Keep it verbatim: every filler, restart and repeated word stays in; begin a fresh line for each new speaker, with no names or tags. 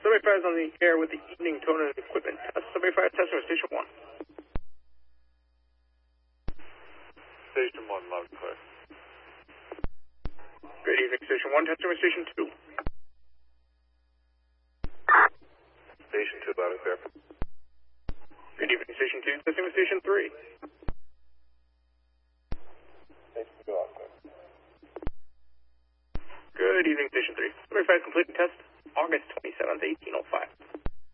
Subway five is on the air with the evening tone and equipment test. Subway five, testing with Station one.
Station one, loud and clear.
Good evening, Station one, testing with Station two.
Station two, loud and clear.
Good evening, Station two, testing with Station three.
Station two, loud and clear.
Good evening, Station three. Subway five, complete test, August twenty-seventh, eighteen oh five.